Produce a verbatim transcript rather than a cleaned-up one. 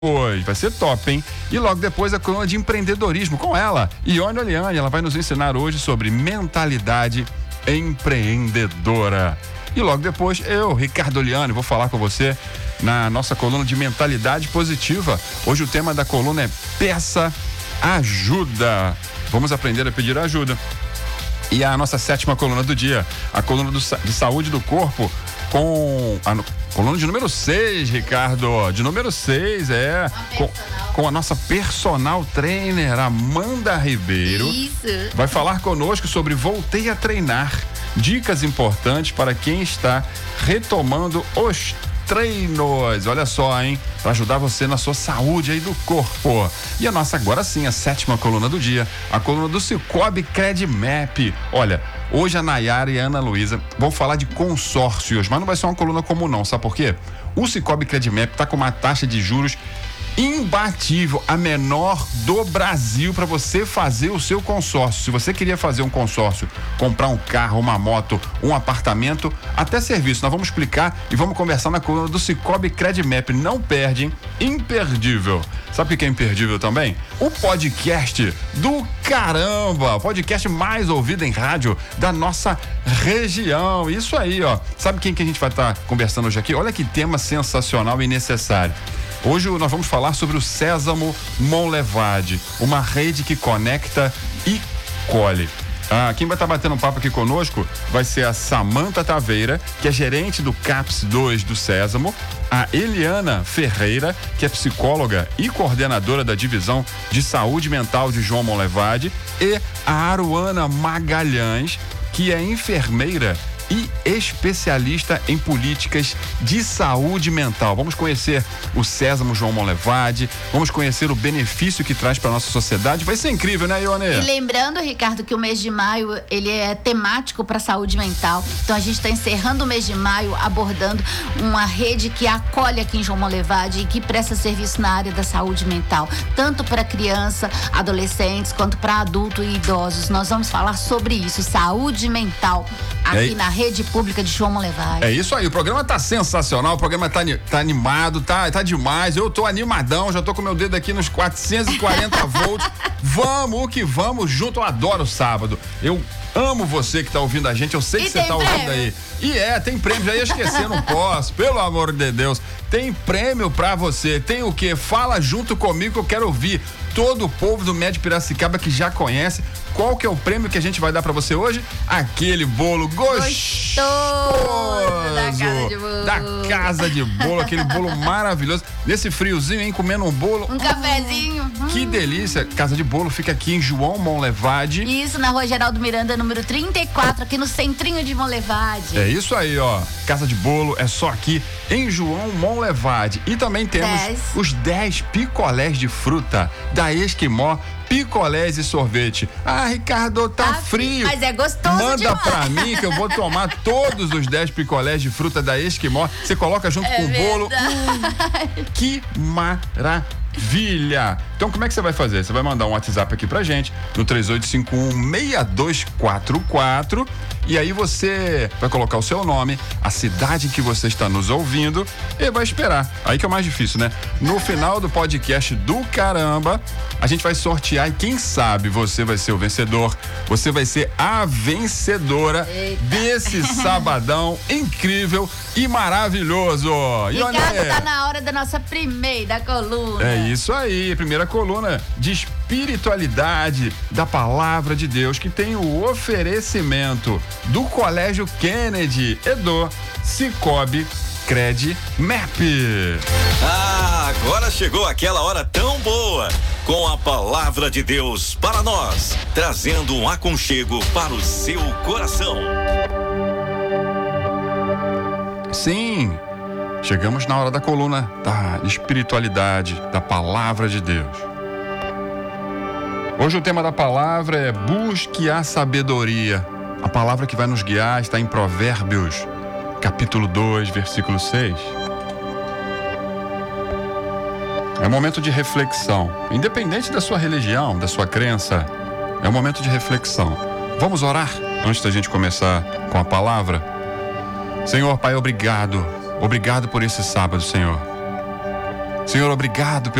Hoje vai ser top, hein? E logo depois a coluna de empreendedorismo com ela, Ione Oliane. Ela vai nos ensinar hoje sobre mentalidade empreendedora. E logo depois eu, Ricardo Oliane, vou falar com você na nossa coluna de mentalidade positiva. Hoje o tema da coluna é peça ajuda. Vamos aprender a pedir ajuda. E a nossa sétima coluna do dia, a coluna do, de saúde do corpo, com a coluna de número seis, Ricardo. De número seis, é. Com, com a nossa personal trainer, Amanda Ribeiro. Isso. Vai falar conosco sobre voltei a treinar. Dicas importantes para quem está retomando os treinos. Olha só, hein? Para ajudar você na sua saúde aí do corpo. E a nossa, agora sim, a sétima coluna do dia, a coluna do Cicobi Credmap. Olha, hoje a Nayara e a Ana Luísa vão falar de consórcios, mas não vai ser uma coluna comum não, sabe por quê? O Cicobi Credmap está com uma taxa de juros imbatível, a menor do Brasil para você fazer o seu consórcio. Se você queria fazer um consórcio, comprar um carro, uma moto, um apartamento, até serviço, nós vamos explicar e vamos conversar na coluna do Cicobi Credmap. Não perde, hein? Imperdível. Sabe o que é imperdível também? O podcast do caramba, o podcast mais ouvido em rádio da nossa região. Isso aí, ó. Sabe quem que a gente vai estar tá conversando hoje aqui? Olha que tema sensacional e necessário. Hoje nós vamos falar sobre o Sésamo Monlevade, uma rede que conecta e colhe. Ah, quem vai estar batendo um papo aqui conosco vai ser a Samanta Taveira, que é gerente do CAPS dois do Sésamo, a Eliana Ferreira, que é psicóloga e coordenadora da divisão de saúde mental de João Monlevade, e a Aruana Magalhães, que é enfermeira e especialista em políticas de saúde mental. Vamos conhecer o Sésamo João Monlevade, vamos conhecer o benefício que traz para nossa sociedade. Vai ser incrível, né, Ione? E lembrando, Ricardo, que o mês de maio, ele é temático para saúde mental. Então a gente está encerrando o mês de maio abordando uma rede que acolhe aqui em João Monlevade e que presta serviço na área da saúde mental, tanto para criança, adolescentes, quanto para adultos e idosos. Nós vamos falar sobre isso, saúde mental, aqui é na rede pública de João Monlevade. É isso aí, o programa tá sensacional, o programa tá, tá animado, tá, tá demais, eu tô animadão, já tô com meu dedo aqui nos quatrocentos e quarenta volts. Vamos que vamos junto, eu adoro sábado. Eu amo você que tá ouvindo a gente, eu sei que você tá ouvindo aí. E é, tem prêmio, já ia esquecer, não posso, pelo amor de Deus. Tem prêmio pra você, tem o quê? Fala junto comigo que eu quero ouvir todo o povo do Médio Piracicaba que já conhece. Qual que é o prêmio que a gente vai dar pra você hoje? Aquele bolo gostoso, gostoso da casa de bolo. Da casa de bolo, aquele bolo maravilhoso. Nesse friozinho, hein? Comendo um bolo. Um cafezinho. Hum, que delícia. Casa de bolo fica aqui em João Monlevade. Isso, na Rua Geraldo Miranda, número trinta e quatro, aqui no centrinho de Monlevade. É isso aí, ó. Casa de bolo é só aqui em João Monlevade. E também temos dez. Os dez picolés de fruta da Esquimó. Picolés e sorvete. Ah, Ricardo, tá, tá frio. Mas é gostoso Manda demais. pra mim que eu vou tomar todos os dez picolés de fruta da Esquimó. Você coloca junto é com o bolo. Hum, que maravilha. Então, como é que você vai fazer? Você vai mandar um WhatsApp aqui pra gente no três oito cinco um, seis dois quatro quatro. E aí você vai colocar o seu nome, a cidade que você está nos ouvindo e vai esperar. Aí que é o mais difícil, né? No final do podcast do caramba, a gente vai sortear e quem sabe você vai ser o vencedor, você vai ser a vencedora Eita. desse sabadão incrível e maravilhoso. Ricardo, tá na hora da nossa primeira coluna. É isso aí, primeira coluna de espiritualidade da palavra de Deus, que tem o oferecimento do Colégio Kennedy e do Cicobi Credmap. Ah, agora chegou aquela hora tão boa, com a palavra de Deus para nós, trazendo um aconchego para o seu coração. Sim, chegamos na hora da coluna da espiritualidade da palavra de Deus. Hoje o tema da palavra é busque a sabedoria. A palavra que vai nos guiar está em Provérbios, capítulo dois, versículo seis. É um momento de reflexão. Independente da sua religião, da sua crença, é um momento de reflexão. Vamos orar antes da gente começar com a palavra? Senhor, Pai, obrigado. Obrigado por esse sábado, Senhor. Senhor, obrigado